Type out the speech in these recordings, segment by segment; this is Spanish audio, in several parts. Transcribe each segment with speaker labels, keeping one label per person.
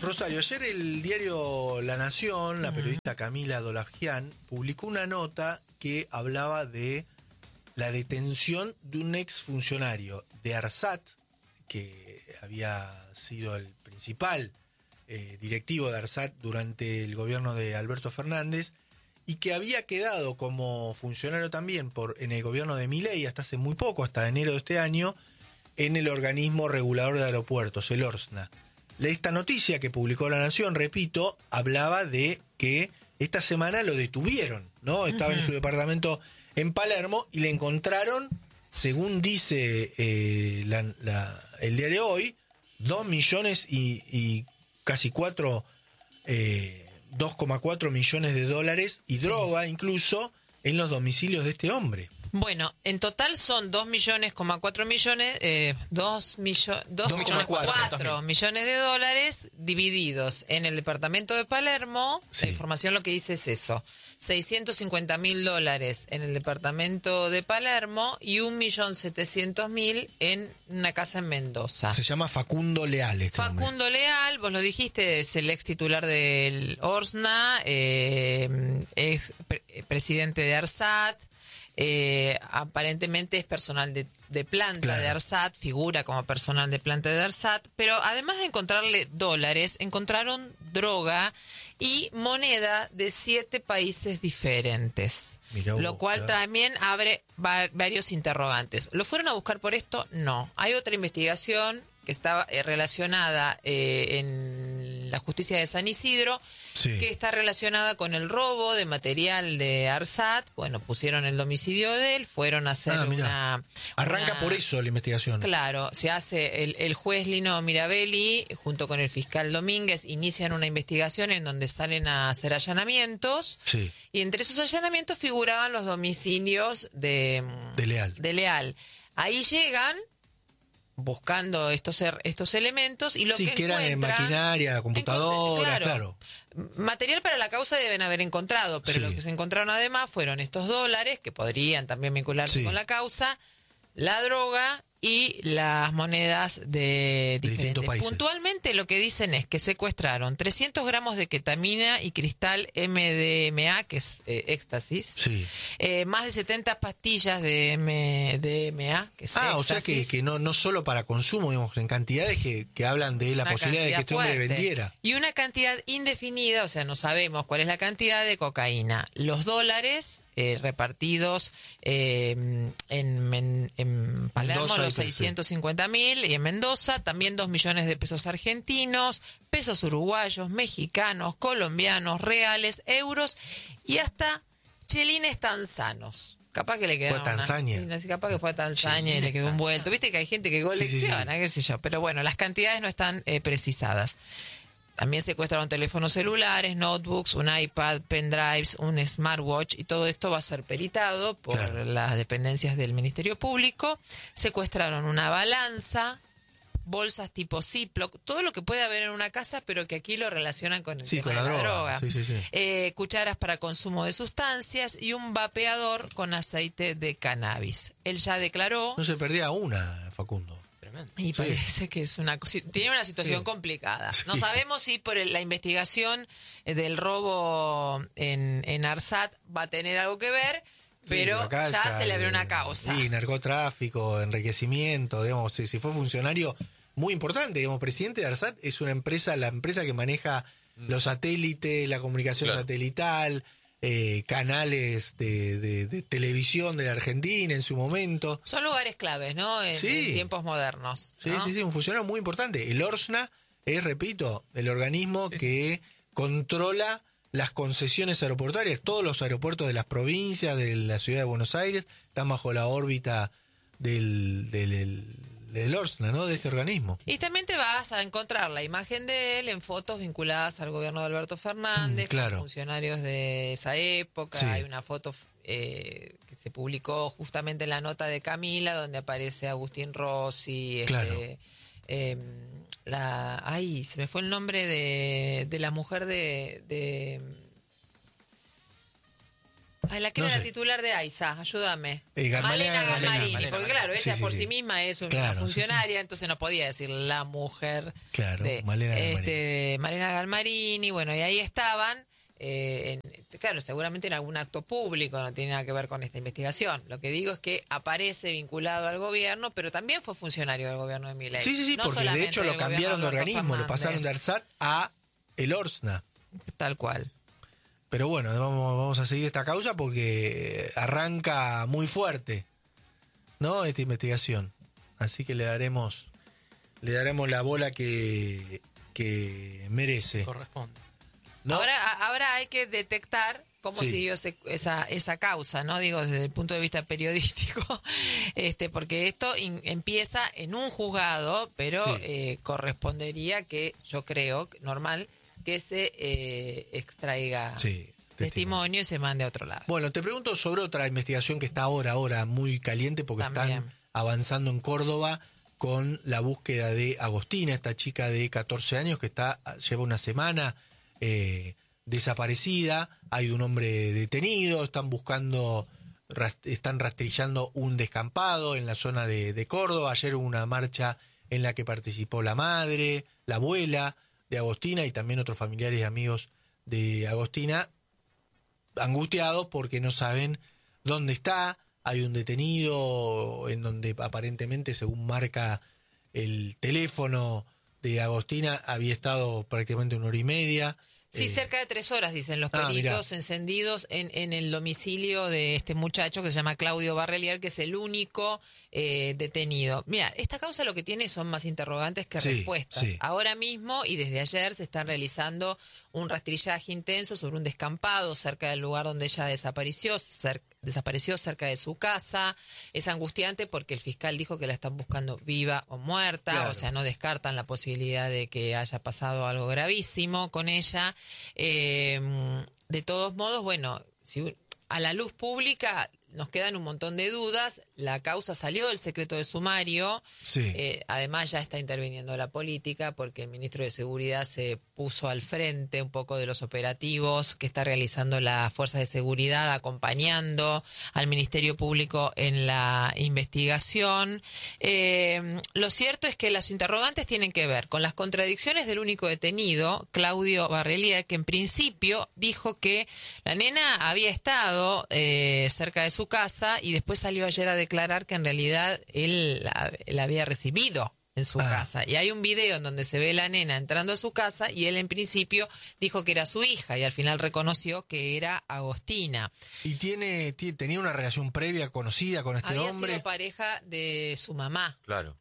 Speaker 1: Rosario, ayer el diario La Nación, la periodista Camila Dolagian, publicó una nota que hablaba de la detención de un exfuncionario de ARSAT, que había sido el principal directivo de ARSAT durante el gobierno de Alberto Fernández, y que había quedado como funcionario también en el gobierno de Milei hasta hace muy poco, hasta enero de este año, en el organismo regulador de aeropuertos, el ORSNA. Esta noticia que publicó La Nación, repito, hablaba de que esta semana lo detuvieron, ¿no? Estaba en su departamento en Palermo y le encontraron, según dice el diario Hoy, 2 millones y casi 2,4 millones de dólares y droga incluso en los domicilios de este hombre.
Speaker 2: Bueno, en total son 2,4 millones, 2,4 millones de dólares divididos en el departamento de Palermo. Sí. La información lo que dice es eso: $650,000 en el departamento de Palermo y 1.700.000 en una casa en Mendoza.
Speaker 1: Se llama Facundo Leal.
Speaker 2: Facundo Leal, vos lo dijiste, es el ex titular del ORSNA, ex presidente de ARSAT. Aparentemente es personal de planta de ARSAT, figura como personal de planta de ARSAT, pero además de encontrarle dólares, encontraron droga y moneda de 7 países diferentes, lo cual también abre varios interrogantes. ¿Lo fueron a buscar por esto? No. Hay otra investigación que estaba relacionada en la justicia de San Isidro, que está relacionada con el robo de material de ARSAT. Bueno, pusieron el domicilio de él, fueron a hacer
Speaker 1: Arranca por eso la investigación.
Speaker 2: Claro, se hace, el juez Lino Mirabelli, junto con el fiscal Domínguez, inician una investigación en donde salen a hacer allanamientos. Sí. Y entre esos allanamientos figuraban los domicilios de Leal. Ahí llegan buscando estos elementos y lo que
Speaker 1: eran en maquinaria, computadora, claro.
Speaker 2: Material para la causa deben haber encontrado, pero lo que se encontraron además fueron estos dólares, que podrían también vincularse con la causa, la droga y las monedas de diferentes países. Puntualmente lo que dicen es que secuestraron 300 gramos de ketamina y cristal MDMA, que es éxtasis, más de 70 pastillas de MDMA, que es éxtasis.
Speaker 1: O sea que no solo para consumo, digamos, en cantidades que hablan de la posibilidad de que este hombre vendiera.
Speaker 2: Y una cantidad indefinida, o sea, no sabemos cuál es la cantidad de cocaína. Los dólares repartidos en Palermo, los 650.000, y en Mendoza también 2 millones de pesos argentinos, pesos uruguayos, mexicanos, colombianos, reales, euros y hasta chelines tanzanos. Capaz que le quedó capaz que fue a Tanzania y le quedó envuelto. Viste que hay gente que colecciona, qué sé yo. Pero bueno, las cantidades no están precisadas. También secuestraron teléfonos celulares, notebooks, un iPad, pendrives, un smartwatch, y todo esto va a ser peritado por las dependencias del Ministerio Público. Secuestraron una balanza, bolsas tipo Ziploc, todo lo que puede haber en una casa, pero que aquí lo relacionan con el tema de la droga. Cucharas para consumo de sustancias y un vapeador con aceite de cannabis. Él ya declaró...
Speaker 1: No se perdía una, Facundo.
Speaker 2: Y parece que es tiene una situación complicada. No sabemos si por la investigación del robo en ARSAT va a tener algo que ver, pero ya se le abrió una causa.
Speaker 1: Sí, narcotráfico, enriquecimiento, digamos, si fue funcionario muy importante, digamos, presidente de ARSAT es una empresa, la empresa que maneja los satélites, la comunicación satelital, canales de televisión de la Argentina en su momento.
Speaker 2: Son lugares claves, ¿no? En tiempos modernos, ¿no?
Speaker 1: Sí, un funcionario muy importante. El ORSNA es, repito, el organismo que controla las concesiones aeroportuarias. Todos los aeropuertos de las provincias, de la ciudad de Buenos Aires, están bajo la órbita del ORSNA, ¿no? De este organismo.
Speaker 2: Y también te vas a encontrar la imagen de él en fotos vinculadas al gobierno de Alberto Fernández, con funcionarios de esa época. Hay una foto que se publicó justamente en la nota de Camila, donde aparece Agustín Rossi, se me fue el nombre de la mujer de La que era la titular de AISA, ayúdame.
Speaker 1: Malena
Speaker 2: Galmarini, porque claro, ella por sí misma es una funcionaria, entonces no podía decir la mujer de Malena Galmarini, bueno, y ahí estaban, claro, seguramente en algún acto público, no tiene nada que ver con esta investigación. Lo que digo es que aparece vinculado al gobierno, pero también fue funcionario del gobierno de Milei.
Speaker 1: Sí, no porque de hecho lo cambiaron de organismo, lo pasaron de ARSAT a el Orsna.
Speaker 2: Tal cual.
Speaker 1: Pero bueno, vamos a seguir esta causa porque arranca muy fuerte, ¿no? Esta investigación. Así que le daremos la bola que merece.
Speaker 3: Corresponde.
Speaker 2: ¿No? Ahora hay que detectar cómo siguió esa causa, ¿no? Digo, desde el punto de vista periodístico, porque esto empieza en un juzgado, pero correspondería que, yo creo, normal, que se extraiga testimonio y se mande a otro lado.
Speaker 1: Bueno, te pregunto sobre otra investigación que está ahora muy caliente porque están avanzando en Córdoba con la búsqueda de Agostina, esta chica de 14 años que lleva una semana desaparecida. Hay un hombre detenido, están rastrillando un descampado en la zona de Córdoba. Ayer hubo una marcha en la que participó la madre, la abuela de Agostina y también otros familiares y amigos de Agostina, angustiados porque no saben dónde está. Hay un detenido en donde aparentemente, según marca el teléfono de Agostina, había estado prácticamente 1 hora y media.
Speaker 2: Sí, cerca de 3 horas, dicen los peritos encendidos en el domicilio de este muchacho que se llama Claudio Barrelier, que es el único detenido. Mira, esta causa lo que tiene son más interrogantes que respuestas. Ahora mismo y desde ayer se está realizando un rastrillaje intenso sobre un descampado cerca del lugar donde ella desapareció cerca de su casa. Es angustiante porque el fiscal dijo que la están buscando viva o muerta, o sea, no descartan la posibilidad de que haya pasado algo gravísimo con ella. De todos modos, bueno, si a la luz pública nos quedan un montón de dudas. La causa salió del secreto de sumario. Además ya está interviniendo la política porque el ministro de Seguridad se puso al frente un poco de los operativos que está realizando las fuerzas de seguridad, acompañando al Ministerio Público en la investigación. Lo cierto es que las interrogantes tienen que ver con las contradicciones del único detenido, Claudio Barrelier, que en principio dijo que la nena había estado cerca de su casa y después salió ayer a declarar que en realidad él la había recibido en su casa. Y hay un video en donde se ve la nena entrando a su casa y él en principio dijo que era su hija y al final reconoció que era Agostina.
Speaker 1: ¿Y tenía una relación previa conocida con este hombre?
Speaker 2: Había sido pareja de su mamá.
Speaker 3: Claro.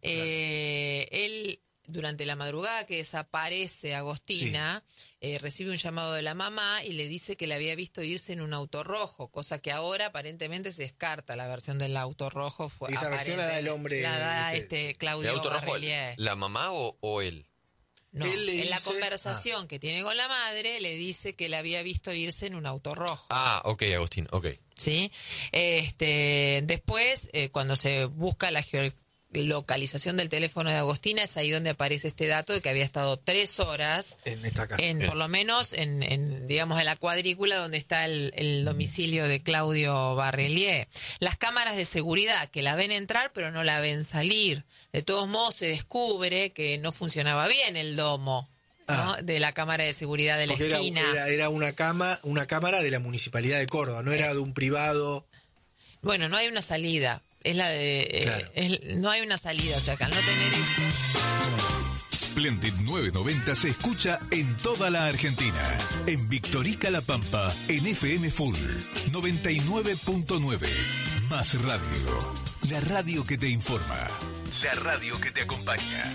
Speaker 2: Él, durante la madrugada que desaparece Agostina, recibe un llamado de la mamá y le dice que la había visto irse en un auto rojo, cosa que ahora aparentemente se descarta. La versión del auto rojo fue...
Speaker 1: Esa versión la da el hombre...
Speaker 2: La da Claudio Barrelier.
Speaker 3: ¿La mamá o él?
Speaker 2: No, en la conversación que tiene con la madre le dice que la había visto irse en un auto rojo.
Speaker 3: Ok, Agustín, ok.
Speaker 2: ¿Sí? Después, cuando se busca la localización del teléfono de Agostina, es ahí donde aparece este dato de que había estado 3 horas
Speaker 1: en esta casa,
Speaker 2: por lo menos en digamos en la cuadrícula donde está el domicilio de Claudio Barrelier. Las cámaras de seguridad que la ven entrar pero no la ven salir. De todos modos se descubre que no funcionaba bien el domo, ¿no? De la cámara de seguridad de la esquina.
Speaker 1: Era una cámara de la Municipalidad de Córdoba, no era de un privado.
Speaker 2: Bueno, no hay una salida. Es la de... no hay una salida, o sea, que al no tener esto...
Speaker 4: Splendid 990 se escucha en toda la Argentina. En Victorica La Pampa, en FM Full 99.9. Más radio. La radio que te informa. La radio que te acompaña.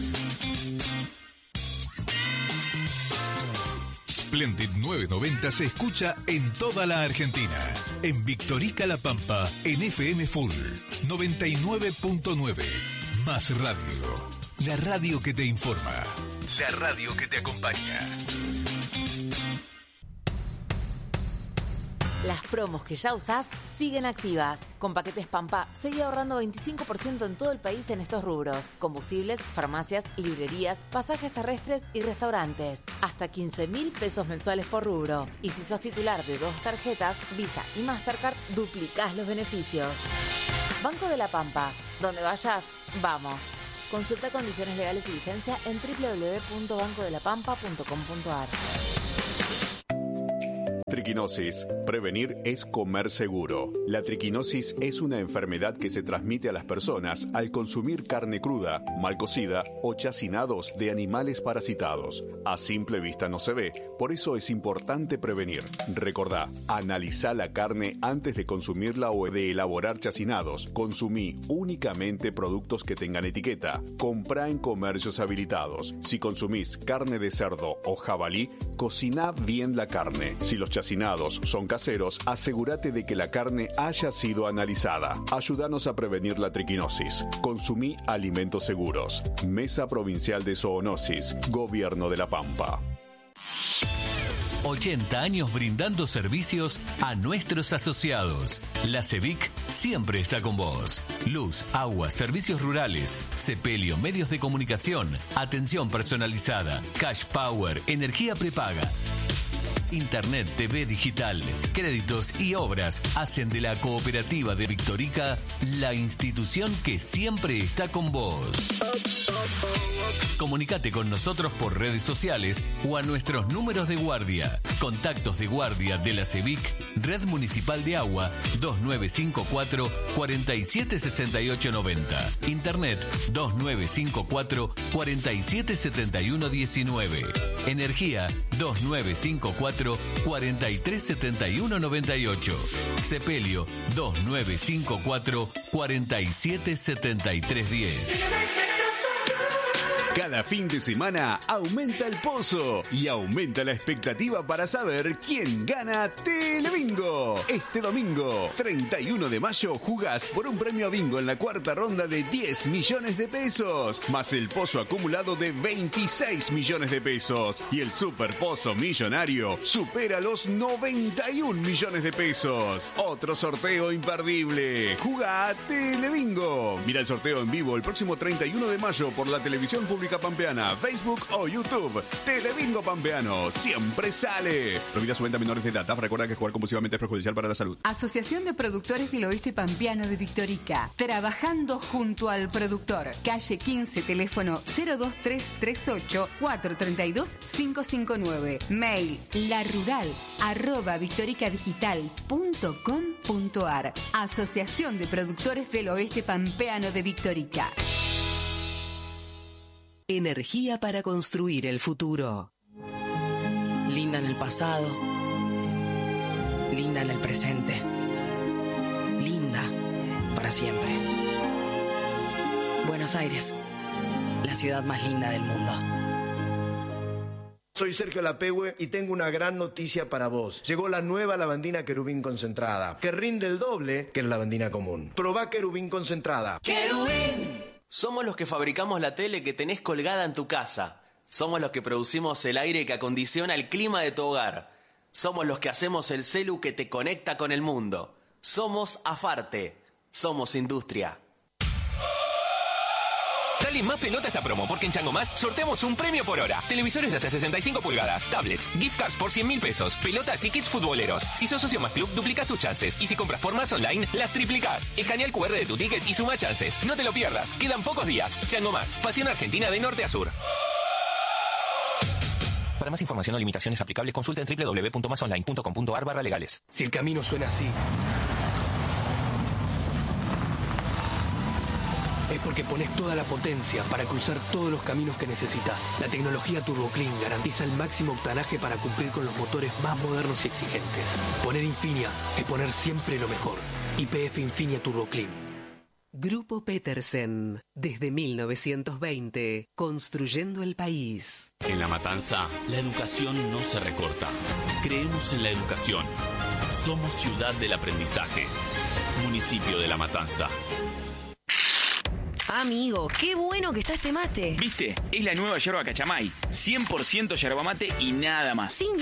Speaker 4: Splendid 990 se escucha en toda la Argentina. En Victorica La Pampa, en FM Full 99.9. Más radio. La radio que te informa. La radio que te acompaña.
Speaker 5: Las promos que ya usás siguen activas. Con paquetes Pampa, seguí ahorrando 25% en todo el país en estos rubros. Combustibles, farmacias, librerías, pasajes terrestres y restaurantes. Hasta 15.000 pesos mensuales por rubro. Y si sos titular de 2 tarjetas, Visa y Mastercard, duplicás los beneficios. Banco de la Pampa. Donde vayas, vamos. Consulta condiciones legales y vigencia en www.bancodelapampa.com.ar.
Speaker 6: Triquinosis. Prevenir es comer seguro. La triquinosis es una enfermedad que se transmite a las personas al consumir carne cruda, mal cocida o chacinados de animales parasitados. A simple vista no se ve, por eso es importante prevenir. Recordá, analizá la carne antes de consumirla o de elaborar chacinados. Consumí únicamente productos que tengan etiqueta. Comprá en comercios habilitados. Si consumís carne de cerdo o jabalí, cociná bien la carne. Si los chacinados son caseros, asegúrate de que la carne haya sido analizada. Ayúdanos a prevenir la triquinosis. Consumí alimentos seguros. Mesa Provincial de Zoonosis. Gobierno de La Pampa.
Speaker 4: 80 años brindando servicios a nuestros asociados. La CEVIC siempre está con vos. Luz, agua, servicios rurales, sepelio, medios de comunicación, atención personalizada, cash power, energía prepaga. Internet, TV digital, créditos y obras hacen de la Cooperativa de Victorica la institución que siempre está con vos. Comunicate con nosotros por redes sociales o a nuestros números de guardia. Contactos de guardia de la CEVIC, Red Municipal de Agua, 2954 476890. Internet 2954 477119. Energía 2954 437198. Sepelio 2954 477310.
Speaker 6: Cada fin de semana aumenta el pozo y aumenta la expectativa para saber quién gana Telebingo. Este domingo, 31 de mayo, jugás por un premio a bingo en la cuarta ronda de 10 millones de pesos, más el pozo acumulado de 26 millones de pesos. Y el super pozo millonario supera los 91 millones de pesos. Otro sorteo imperdible. Jugá a Telebingo. Mira el sorteo en vivo el próximo 31 de mayo por la televisión pública Pampeana, Facebook o YouTube. Telebingo Pampeano siempre sale. Prohibida su venta a menores de edad. Recuerda que jugar compulsivamente es perjudicial para la salud.
Speaker 7: Asociación de Productores del Oeste Pampeano de Victorica. Trabajando junto al productor. Calle 15, teléfono 02338 432 559. Mail larural@victoricadigital.com.ar. Asociación de Productores del Oeste Pampeano de Victorica.
Speaker 8: Energía para construir el futuro.
Speaker 9: Linda en el pasado. Linda en el presente. Linda para siempre. Buenos Aires, la ciudad más linda del mundo.
Speaker 10: Soy Sergio Lapehue y tengo una gran noticia para vos. Llegó la nueva lavandina Querubín concentrada, que rinde el doble que la lavandina común. Probá Querubín concentrada.
Speaker 11: ¡Querubín! Somos los que fabricamos la tele que tenés colgada en tu casa. Somos los que producimos el aire que acondiciona el clima de tu hogar. Somos los que hacemos el celu que te conecta con el mundo. Somos Afarte. Somos industria.
Speaker 12: Dale más pelota a esta promo, porque en Chango Más sorteamos un premio por hora. Televisores de hasta 65 pulgadas, tablets, gift cards por 100.000 pesos, pelotas y kits futboleros. Si sos socio Más Club, duplicás tus chances. Y si compras por Más Online, las triplicás. Escanea el QR de tu ticket y suma chances. No te lo pierdas, quedan pocos días. Chango Más, pasión argentina de norte a sur. Para más información o limitaciones aplicables, consulta en www.masonline.com.ar/legales.
Speaker 13: Si el camino suena así, es porque pones toda la potencia para cruzar todos los caminos que necesitas. La tecnología Turbo Clean garantiza el máximo octanaje para cumplir con los motores más modernos y exigentes. Poner Infinia es poner siempre lo mejor. YPF Infinia Turbo Clean.
Speaker 8: Grupo Petersen, desde 1920, construyendo el país.
Speaker 14: En La Matanza, la educación no se recorta. Creemos en la educación. Somos ciudad del aprendizaje. Municipio de La Matanza.
Speaker 15: Amigo, qué bueno que está este mate.
Speaker 16: ¿Viste? Es la nueva yerba Cachamay. 100% yerba mate y nada más.
Speaker 15: Sin